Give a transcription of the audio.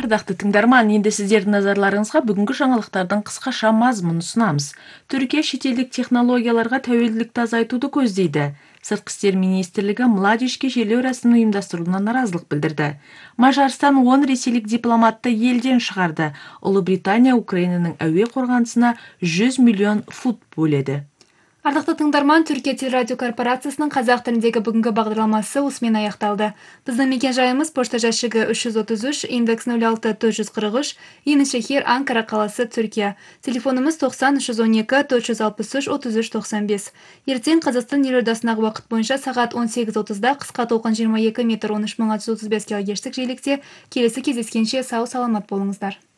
Ардақты тыңдарман, енді сіздердің назарларыңызға бүгінгі жаңалықтардың қысқаша мазмұнын ұсынамыз. Түркия шетелдік технологияларға тәуелділікті азайтуды көздейді. Сыртқы істер министрлігі Младишке жерлеу рәсімін ұйымдастыруына наразылық білдірді. Мажарстан 10 ресейлік дипломатты елден шығарды. Ұлыбритания Украинаның әуе қорғанысына 100 миллион фут бөледі. Ардақты тыңдарман, Түркия телерадио корпорациясының қазақ тіліндегі бүгінгі бағдарламасы осымен аяқталды. Біздің мекен жайымыз пошта жәшігі 333, индекс 06443, Енішехир, Анкара қаласы, Түркия. Телефонымыз 90 312 463 3395. Ертең Қазақстан елордасындағы уақыт бойынша сағат 18:30-да қысқа толқын 22 метр 13 мың 635 кГц жиілікте келесі кездескенше сау саламат болыңыздар.